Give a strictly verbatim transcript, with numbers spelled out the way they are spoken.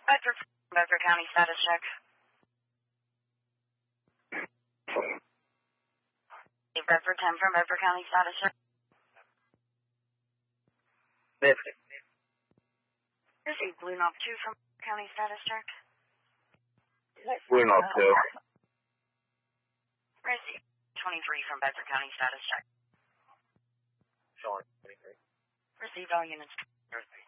Bedford, Bedford County status check. Bedford ten from Bedford County status check. Bedford. Received Blue Knob two from Bedford County status check. Blue Knob two. Received twenty-three from Bedford County status check. Sean, twenty-three. Received all units. Thursday.